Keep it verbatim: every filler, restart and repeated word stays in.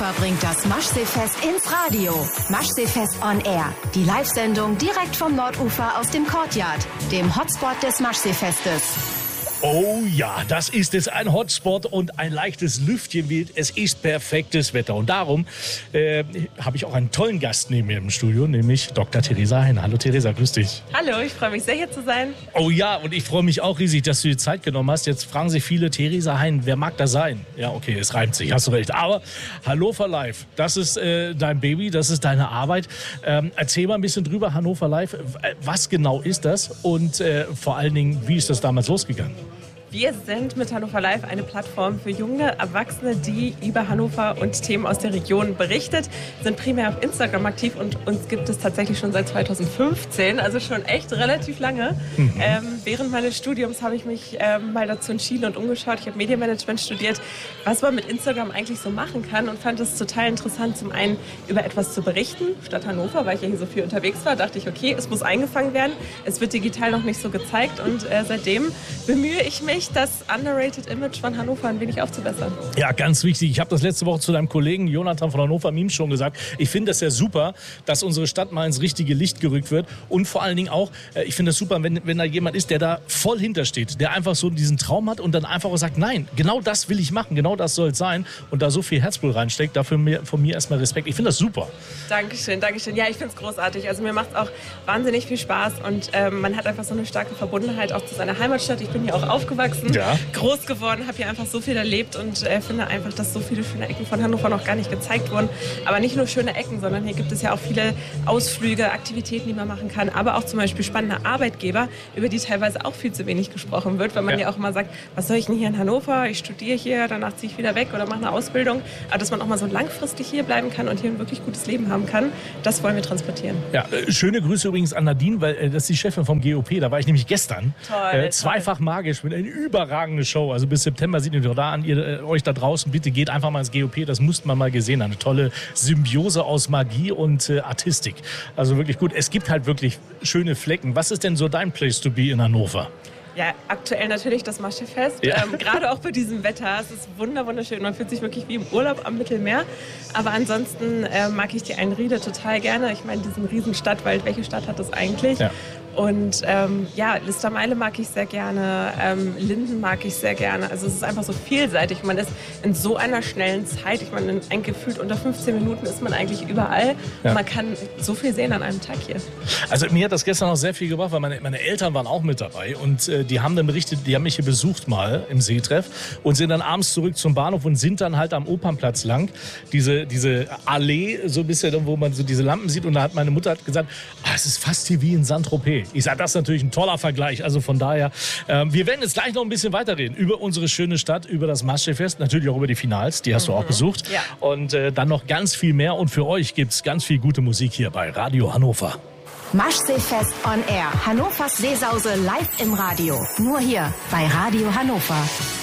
Hannover bringt das Maschseefest ins Radio. Maschseefest on Air. Die Live-Sendung direkt vom Nordufer aus dem Courtyard, dem Hotspot des Maschseefestes. Oh ja, das ist es, ein Hotspot und ein leichtes Lüftchen weht. Es ist perfektes Wetter und darum äh, habe ich auch einen tollen Gast neben mir im Studio, nämlich Doktor Theresa Hein. Hallo Theresa, grüß dich. Hallo, ich freue mich sehr, hier zu sein. Oh ja, und ich freue mich auch riesig, dass du dir Zeit genommen hast. Jetzt fragen sich viele, Theresa Hein, wer mag das sein? Ja, okay, es reimt sich, hast du recht. Aber Hannover Live, das ist äh, dein Baby, das ist deine Arbeit. Ähm, erzähl mal ein bisschen drüber, Hannover Live. Was genau ist das und äh, vor allen Dingen, wie ist das damals losgegangen? Wir sind mit Hannover Live eine Plattform für junge Erwachsene, die über Hannover und Themen aus der Region berichtet, sind primär auf Instagram aktiv und uns gibt es tatsächlich schon seit zweitausendfünfzehn, also schon echt relativ lange. Mhm. Ähm, während meines Studiums habe ich mich ähm, mal dazu entschieden und umgeschaut. Ich habe Medienmanagement studiert, was man mit Instagram eigentlich so machen kann und fand es total interessant, zum einen über etwas zu berichten. Statt Hannover, weil ich ja hier so viel unterwegs war, dachte ich, okay, es muss eingefangen werden. Es wird digital noch nicht so gezeigt und äh, seitdem bemühe ich mich, das underrated Image von Hannover ein wenig aufzubessern. Ja, ganz wichtig. Ich habe das letzte Woche zu deinem Kollegen Jonathan von Hannover Memes schon gesagt. Ich finde das ja super, dass unsere Stadt mal ins richtige Licht gerückt wird. Und vor allen Dingen auch, ich finde das super, wenn, wenn da jemand ist, der da voll hintersteht, der einfach so diesen Traum hat und dann einfach auch sagt, nein, genau das will ich machen, genau das soll es sein. Und da so viel Herzblut reinsteckt, dafür mir, von mir erstmal Respekt. Ich finde das super. Dankeschön, Dankeschön. Ja, ich finde es großartig. Also mir macht es auch wahnsinnig viel Spaß und ähm, man hat einfach so eine starke Verbundenheit auch zu seiner Heimatstadt. Ich bin hier auch aufgewachsen. Ja. Groß geworden, habe hier einfach so viel erlebt und äh, finde einfach, dass so viele schöne Ecken von Hannover noch gar nicht gezeigt wurden. Aber nicht nur schöne Ecken, sondern hier gibt es ja auch viele Ausflüge, Aktivitäten, die man machen kann, aber auch zum Beispiel spannende Arbeitgeber, über die teilweise auch viel zu wenig gesprochen wird, weil man ja, ja auch mal sagt, was soll ich denn hier in Hannover? Ich studiere hier, danach ziehe ich wieder weg oder mache eine Ausbildung. Aber dass man auch mal so langfristig hier bleiben kann und hier ein wirklich gutes Leben haben kann, das wollen wir transportieren. Ja, äh, schöne Grüße übrigens an Nadine, weil äh, das ist die Chefin vom G O P. Da war ich nämlich gestern. Toll, äh, zweifach toll. Magisch mit einer überragenden Show. Also bis September seht ihr doch da an, ihr äh, euch da draußen. Bitte geht einfach mal ins G O P. Das musst man mal gesehen haben. Eine tolle Symbiose aus Magie und äh, Artistik. Also wirklich gut. Es gibt halt wirklich schöne Flecken. Was ist denn so dein Place to be in Hannover? Ja, aktuell natürlich das Maschseefest. Ja. Ähm, gerade auch bei diesem Wetter. Es ist wunder wunderschön. Man fühlt sich wirklich wie im Urlaub am Mittelmeer. Aber ansonsten äh, mag ich die Einriede total gerne. Ich meine, diesen riesen Stadtwald. Welche Stadt hat das eigentlich? Ja. Und ähm, ja, Listermeile mag ich sehr gerne, ähm, Linden mag ich sehr gerne. Also es ist einfach so vielseitig. Man ist in so einer schnellen Zeit, ich meine, in gefühlt unter fünfzehn Minuten ist man eigentlich überall. Ja. Man kann so viel sehen an einem Tag hier. Also mir hat das gestern auch sehr viel gebracht, weil meine, meine Eltern waren auch mit dabei. Und äh, die haben dann berichtet, die haben mich hier besucht mal im Seetreff und sind dann abends zurück zum Bahnhof und sind dann halt am Opernplatz lang. Diese, diese Allee, so ein bisschen, wo man so diese Lampen sieht. Und da hat meine Mutter hat gesagt, ah, es ist fast hier wie in Saint-Tropez. Ich sage, das ist natürlich ein toller Vergleich. Also von daher, ähm, wir werden jetzt gleich noch ein bisschen weiterreden über unsere schöne Stadt, über das Maschseefest, natürlich auch über die Finals, die hast mhm. du auch besucht. Ja. Und äh, dann noch ganz viel mehr. Und für euch gibt es ganz viel gute Musik hier bei Radio Hannover. Maschseefest on Air. Hannovers Seesause live im Radio. Nur hier bei Radio Hannover.